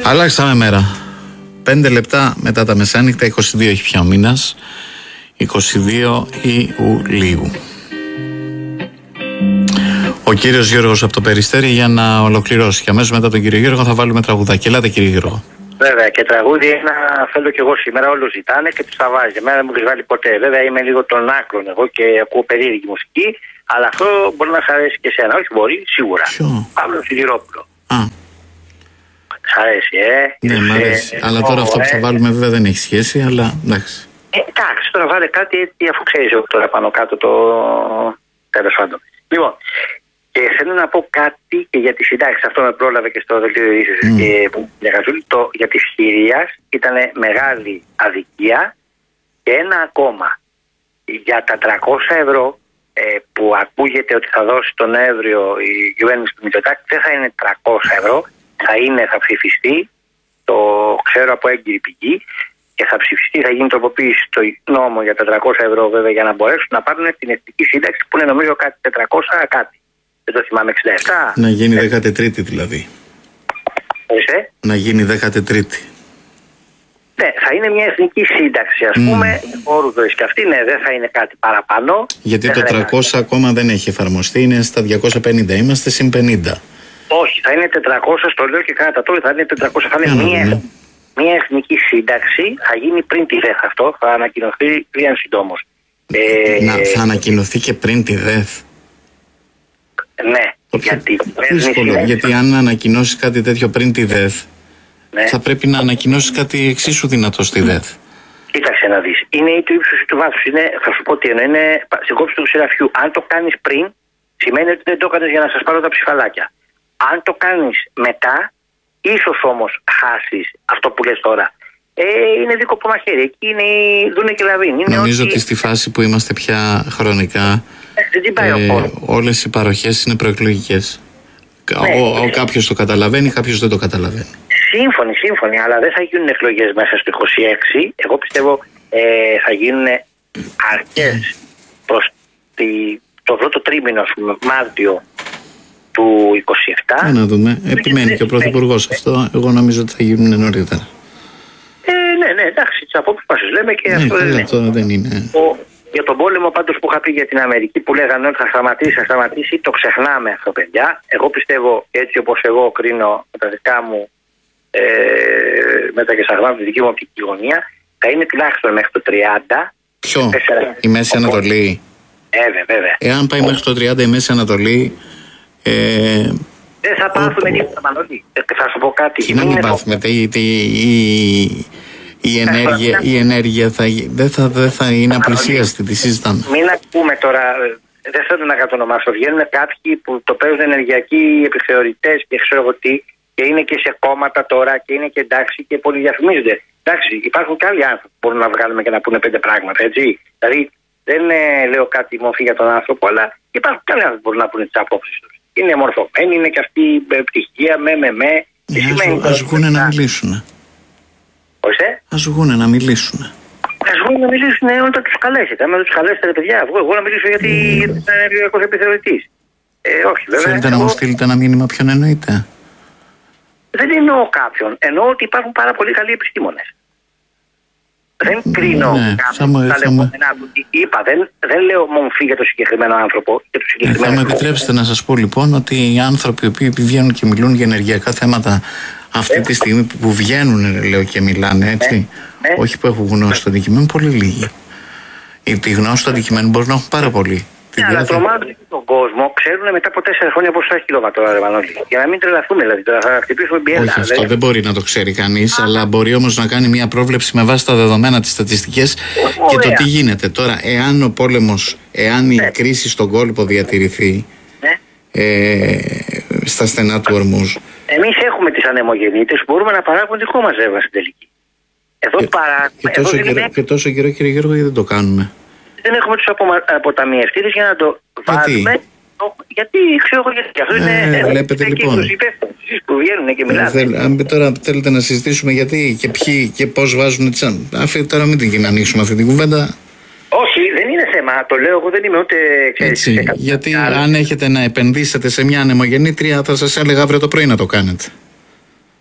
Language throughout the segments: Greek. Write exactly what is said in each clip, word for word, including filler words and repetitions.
Αλλάξαμε μέρα. Πέντε λεπτά μετά τα μεσάνυχτα, είκοσι δύο έχει πια ο μήνας, είκοσι δύο Ιουλίου. Ο κύριος Γιώργος από το Περιστέρι για να ολοκληρώσει. Και αμέσως μετά τον κύριο Γιώργο θα βάλουμε τραγουδάκι. Ελάτε κύριε Γιώργο. Βέβαια, και τραγούδι ένα θέλω κι εγώ σήμερα. Όλους ζητάνε και τους τα βάζει. Εμένα δεν μου έχει βάλει ποτέ. Βέβαια, είμαι λίγο των άκρων εγώ και ακούω περίεργη μουσική. Αλλά αυτό μπορεί να σ' αρέσει και εσένα. Όχι, μπορεί, σίγουρα. Ποιο? Παύλο Σιδηρόπουλο. Α. Σ' αρέσει, ε. Ναι, μ' αρέσει. Ε, αλλά τώρα ε, αυτό που θα βάλουμε βέβαια δεν έχει σχέση, αλλά εντάξει. Ε, εντάξει, τώρα βάλε κάτι έτσι, αφού ξέρεις τώρα πάνω κάτω το. Τέλος πάντων. Λοιπόν, και θέλω να πω κάτι και για τη συντάξη. Αυτό με πρόλαβε και στο δελτίο ειδήσεων mm. και το για τη Χηρίας ήταν μεγάλη αδικία. Και ένα ακόμα. Για τα τριακόσια ευρώ ε, που ακούγεται ότι θα δώσει τον Νοέμβριο η κυβέρνηση του Μητσοτάκη, δεν θα είναι τριακόσια ευρώ. Θα είναι, θα ψηφιστεί. Το ξέρω από έγκυρη πηγή. Και θα ψηφιστεί, θα γίνει τροποποίηση στο νόμο για τα τριακόσια ευρώ, βέβαια, για να μπορέσουν να πάρουν την εθνική σύνταξη που είναι νομίζω κάτι τετρακόσια κάτι. Δεν το θυμάμαι, εξήντα επτά. Να γίνει δέκατη τρίτη δηλαδή. Είσαι? Να γίνει δέκατη τρίτη. Ναι, θα είναι μια εθνική σύνταξη, ας mm. πούμε. Όρουδος και αυτή, ναι, δεν θα είναι κάτι παραπάνω. Γιατί δεν το τριακόσια κάτι. Ακόμα δεν έχει εφαρμοστεί, είναι στα διακόσια πενήντα. Είμαστε συν πενήντα. Όχι, θα είναι τετρακόσια, στο λέω και κατά τώρα, θα είναι τετρακόσια. Θα είναι μια, ναι. μια εθνική σύνταξη, θα γίνει πριν τη ΔΕΘ αυτό, θα ανακοινωθεί πλέον συντόμως. Ε, να, θα ανακοινωθεί και πριν τη ΔΕΘ. Ναι, γιατί, δύσκολο, γιατί αν ανακοινώσει κάτι τέτοιο πριν τη ΔΕΘ, ναι. θα πρέπει να ανακοινώσει κάτι εξίσου δυνατό στη ΔΕΘ. Κοίταξε να δεις. Είναι ή του ύψους ή του βάθους. Είναι, θα σου πω τι εννοώ. Είναι στην κόψη του ξεραφιού. Αν το κάνεις πριν, σημαίνει ότι δεν το έκανες για να σας πάρω τα ψηφαλάκια. Αν το κάνεις μετά, ίσως όμως χάσεις αυτό που λες τώρα. Ε, είναι δίκοπο μαχαίρι. Εκεί είναι η δούνε και λαβίν. Νομίζω ότι... ότι στη φάση που είμαστε πια χρονικά, ε, όλες οι παροχές είναι προεκλογικές. Ναι, ο, ο, κάποιος το καταλαβαίνει, κάποιος δεν το καταλαβαίνει. Σύμφωνοι, σύμφωνοι, αλλά δεν θα γίνουν εκλογές μέσα στο είκοσι έξι. Εγώ πιστεύω ε, θα γίνουν αρκές προς τη, το πρώτο τρίμηνο, ας πούμε, Μάρτιο του είκοσι επτά. Ε, να δούμε. Επιμένει και ο Πρωθυπουργός αυτό. Εγώ νομίζω ότι θα γίνουν νωρίτερα. Ε, ναι, ναι, εντάξει, τις απόψεις μας λέμε και ναι, αυτό καλά, δεν είναι. Τώρα δεν είναι. Ο, για τον πόλεμο πάντως που είχα πει για την Αμερική που λέγανε ότι θα σταματήσει, θα σταματήσει, το ξεχνάμε αυτό, παιδιά. Εγώ πιστεύω, έτσι όπως εγώ κρίνω με τα δικά μου ε, με τα κεσαγμά, τη δική μου οπτική γωνία, θα είναι τουλάχιστον μέχρι το τριάντα. Ποιο? τέσσερα, η Μέση οκτώ. Ανατολή. Ε, βέβαια, βέβαια. Εάν πάει μέχρι το τριάντα η Μέση Ανατολή, ε, δεν θα πάθουμε τίποτα, Μανώλη. Θα σου πω κάτι. Να μην πάθουμε. Η, η, η ενέργεια, η ενέργεια θα, δεν, θα, δεν θα είναι απλησίαστη, τη συζητάμε. Μην ακούμε τώρα, δεν θέλω να κατονομάσω. Βγαίνουν κάποιοι που το παίζουν ενεργειακοί επιθεωρητές και ξέρω εγώ τι, και είναι και σε κόμματα τώρα και είναι και εντάξει και πολυδιαφημίζονται. Εντάξει, υπάρχουν και άλλοι άνθρωποι που μπορούν να βγάλουμε και να πούνε πέντε πράγματα, έτσι. Δηλαδή, δεν ε, λέω κάτι μορφή για τον άνθρωπο, αλλά υπάρχουν και άλλοι άνθρωποι που μπορούν να πούνε τις απόψεις τους. Είναι μορφωμένοι, είναι και αυτή η πτυχία, με, με, με. Yeah, ας βγούνε να μιλήσουν. Ορίστε. Ας βγούνε να μιλήσουν. Ας βγούνε να μιλήσουν όταν τους καλέσετε. Αν τους καλέσετε, παιδιά, βγω εγώ να μιλήσω γιατί είναι ενεργειακός επιθεωρητής. Ε, όχι, βέβαια. Θέλετε εγώ... να μου στείλετε ένα μήνυμα, ποιον εννοείτε? Δεν εννοώ κάποιον. Εννοώ ότι υπάρχουν πάρα πολύ καλοί επιστήμονες. Δεν κρίνω ναι, κάποιον τα λεγόμενά του. Είπα, δεν, δεν λέω μομφή για τον συγκεκριμένο άνθρωπο. Για το συγκεκριμένο ε, θα μου επιτρέψετε να σας πω λοιπόν ότι οι άνθρωποι οι οποίοι βγαίνουν και μιλούν για ενεργειακά θέματα αυτή ε, τη στιγμή που βγαίνουν, λέω, και μιλάνε, έτσι, ε, ε, όχι που έχουν γνώση του αντικειμένου, πολύ λίγοι. Η γνώση του αντικειμένου μπορεί να έχουν πάρα πολύ. Ναι, αλλά τρομάζουν τον κόσμο, ξέρουν μετά από τέσσερα χρόνια πόσα χιλιόμετρα, ρε Μανώλη. Για να μην τρελαθούμε, δηλαδή, τώρα θα χτυπήσουμε πιέλα. Όχι, αυτό δεν μπορεί να το ξέρει κανείς, αλλά μπορεί όμως να κάνει μια πρόβλεψη με βάση τα δεδομένα, τις στατιστικές και το τι γίνεται. Τώρα, εάν ο πόλεμος, εάν η ναι. κρίση στον κόλπο διατηρηθεί ναι. ε, στα στενά του Ορμούζ. Εμείς έχουμε τις ανεμογεννήτες που μπορούμε να παράγουμε δικό μας ρεύμα στην τελική. Εδώ και, παρά... και, τόσο εδώ καιρό, είναι... και τόσο καιρό, κύριε Γιώργο, γιατί δεν το κάνουμε? Δεν έχουμε τους αποταμιευτήρες για να το βάλουμε. Γιατί, γιατί ξέρω εγώ γιατί. Αυτό είναι. Ε, βλέπετε λοιπόν. Εσείς που βγαίνουν και μιλάτε. Ε, αν τώρα θέλετε να συζητήσουμε γιατί και ποιοι και πώς βάζουν τις. Αυτή τώρα μην την ανοίξουμε αυτή την κουβέντα. Όχι, δεν είναι θέμα. Το λέω εγώ, δεν είμαι ούτε. Ξέρεις, έτσι. Γιατί άλλο. Αν έχετε να επενδύσετε σε μια ανεμογεννήτρια, θα σας έλεγα αύριο το πρωί να το κάνετε.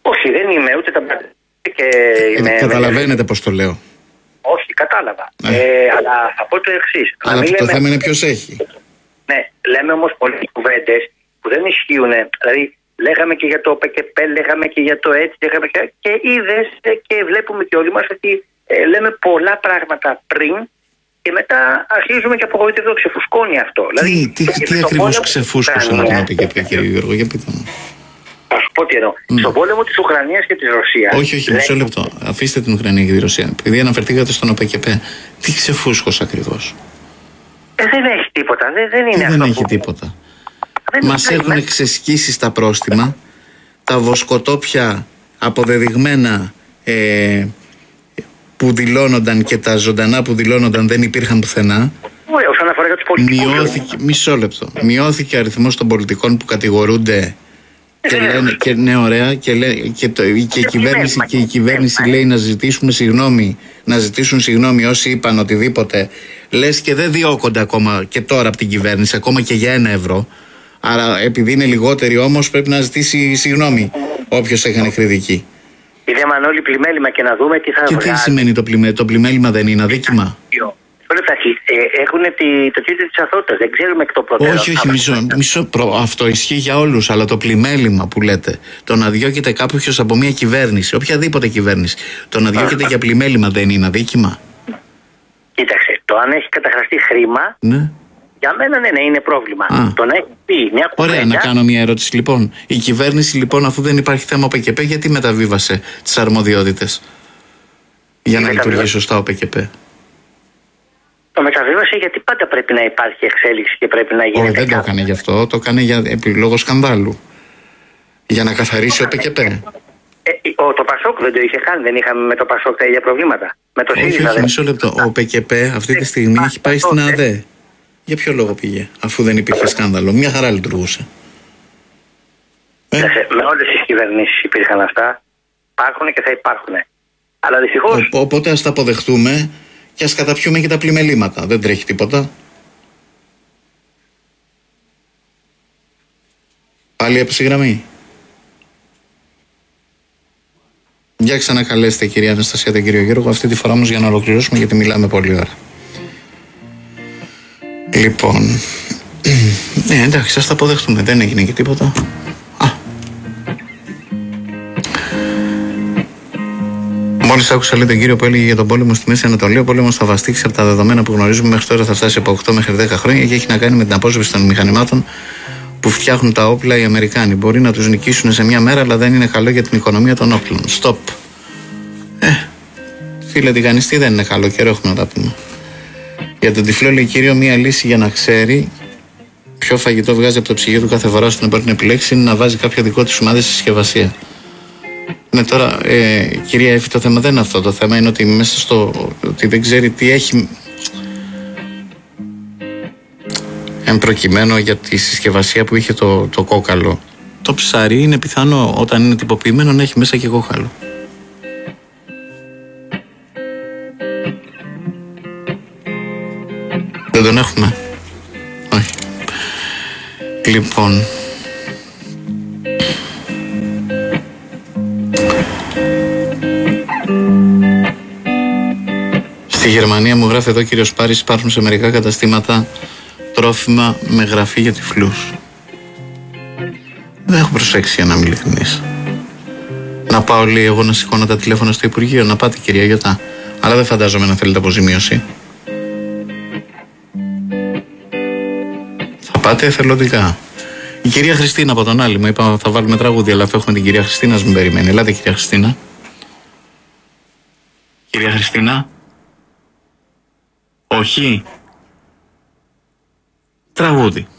Όχι, δεν είμαι ούτε τα και ε, είμαι, καταλαβαίνετε πώς το λέω. Όχι, κατάλαβα. Ε. Ε, αλλά θα πω το εξής. Αλλά το λέμε... θέμα είναι ποιος έχει. Ναι, λέμε όμως πολλές κουβέντες που δεν ισχύουν. Δηλαδή, λέγαμε και για το ΠΚΠ, λέγαμε και για το έτσι, λέγαμε και, και είδες και βλέπουμε και όλοι μας ότι ε, λέμε πολλά πράγματα πριν και μετά αρχίζουμε και απογοητεύουμε, ξεφουσκώνει αυτό. Τι, δηλαδή, τι, τι, τι ακριβώς ξεφούσκωσε με τον ΠΚΠ, κύριε Γιώργο, για πείτε μου. Θα σου πω τι εννοώ. Mm. Στον πόλεμο της Ουκρανίας και της Ρωσίας. Όχι, όχι, μισό λεπτό. Αφήστε την Ουκρανία και τη Ρωσία. Επειδή αναφερθήκατε στον ΟΠΚΠ, τι ξεφούσκωσε ακριβώς? Ε, δεν έχει τίποτα. Δεν, δεν είναι τι αυτό. Δεν έχει που... τίποτα. Μας έχουν με... ξεσκίσει στα πρόστιμα, τα βοσκοτόπια αποδεδειγμένα ε, που δηλώνονταν και τα ζωντανά που δηλώνονταν δεν υπήρχαν πουθενά. Ωραία, όσον αφορά για τους πολιτικούς. Μειώθηκε, μισό λεπτό. Μειώθηκε ο αριθμός των πολιτικών που κατηγορούνται. Και, λένε, και ναι, ωραία, και, λέ, και, το, και, η κυβέρνηση, και η κυβέρνηση λέει να ζητήσουμε συγγνώμη, να ζητήσουν συγγνώμη όσοι είπαν οτιδήποτε. Λες και δεν διώκονται ακόμα και τώρα από την κυβέρνηση, ακόμα και για ένα ευρώ. Άρα, επειδή είναι λιγότεροι όμως, πρέπει να ζητήσει συγγνώμη όποιος έκανε κριτική. Είδε Μανώλη πλημέλημα και να δούμε τι θα βγάλει. Και τι σημαίνει το πλημέλημα? Το πλημέλημα δεν είναι αδίκημα? Έχουν το τίτλο της αθωότητας, δεν ξέρουμε εκ των προτέρων. Όχι, όχι, μισό, μισό προ, αυτό ισχύει για όλους, αλλά το πλημέλημα που λέτε, το να διώκεται κάποιος από μια κυβέρνηση, οποιαδήποτε κυβέρνηση, το να διώκεται για πλημέλημα δεν είναι αδίκημα? Κοίταξε, το αν έχει καταχραστεί χρήμα, ναι. για μένα ναι, ναι, είναι πρόβλημα. Α. Το να έχει πει μια κουβέντα. Ωραία, να κάνω μια ερώτηση λοιπόν. Η κυβέρνηση λοιπόν, αφού δεν υπάρχει θέμα ΟΠΚΠ, γιατί μεταβίβασε τις αρμοδιότητες για να λειτουργεί σωστά ο ΟΠΚΠ? Το μεταβίβασε γιατί πάντα πρέπει να υπάρχει εξέλιξη και πρέπει να γίνεται. Όχι, δεν το έκανε γι' αυτό. Το έκανε για λόγω σκανδάλου. Για να καθαρίσει ο ΟΠΚΠ. Ε, ο, το Πασόκ δεν το είχε κάνει, δεν είχαμε με το Πασόκ τα ίδια προβλήματα. Με το όχι, όχι, μισό λεπτό. Ο ΟΠΚΠ αυτή τη στιγμή ε, έχει πάει ε, στην ΑΔΕ. Για ποιο λόγο πήγε, αφού δεν υπήρχε σκάνδαλο? Μια χαρά λειτουργούσε. Ε? Με όλες τις κυβερνήσεις υπήρχαν αυτά. Υπάρχουν και θα υπάρχουν. Αλλά δυστυχώς. Οπότε ας τα αποδεχτούμε. Και ας καταπιούμε και τα πλημελήματα. Δεν τρέχει τίποτα. Πάλι έπεσε η γραμμή. Για ξανακαλέστε κυρία Αναστασία τον κύριο Γιώργο. Αυτή τη φορά όμως για να ολοκληρώσουμε, γιατί μιλάμε πολύ ώρα. Λοιπόν. Ναι, εντάξει, ας τα αποδεχτούμε. Δεν έγινε και τίποτα. Μόλις άκουσα λέει τον κύριο που έλεγε για τον πόλεμο στη Μέση Ανατολή, ο πόλεμος θα βαστίξει από τα δεδομένα που γνωρίζουμε μέχρι τώρα, θα φτάσει από οκτώ μέχρι δέκα χρόνια και έχει να κάνει με την απόσβεση των μηχανημάτων που φτιάχνουν τα όπλα οι Αμερικάνοι. Μπορεί να τους νικήσουν σε μια μέρα, αλλά δεν είναι καλό για την οικονομία των όπλων. Stop. Ε, φίλε τηγανιστή, δεν είναι καλό, καιρό έχουμε να τα πούμε. Για τον τυφλό λέει κύριο, μία λύση για να ξέρει ποιο φαγητό βγάζει από το ψυγείο του κάθε φορά ώστε να μπορεί να επιλέξει είναι να βάζει κάποιο δικό του σημάδι στη συσκευασία. Ναι, τώρα, ε, κυρία Εύη, το θέμα δεν είναι αυτό. Το θέμα είναι ότι μέσα στο ότι δεν ξέρει τι έχει εν προκειμένου για τη συσκευασία που είχε το, το κόκαλο. Το ψάρι είναι πιθανό όταν είναι τυποποιημένο να έχει μέσα και κόκαλο. Δεν τον έχουμε. Όχι. Λοιπόν... Στη Γερμανία μου γράφει εδώ κύριος Πάρης, υπάρχουν σε μερικά καταστήματα τρόφιμα με γραφή για τυφλούς. Δεν έχω προσέξει για να είμαι ειλικρινής. Να πάω λέει εγώ να σηκώνω τα τηλέφωνα στο Υπουργείο, να πάτε κυρία Γιώτα. Αλλά δεν φαντάζομαι να θέλετε αποζημίωση. Θα πάτε εθελοντικά. Η κυρία Χριστίνα από τον άλλη μου είπα θα βάλουμε τραγούδι, αλλά αφού έχουμε την κυρία Χριστίνα, ας μην περιμένει. Ελάτε κυρία Χριστίνα. Κυρία Χριστίνα. Όχι. Τραγούδι.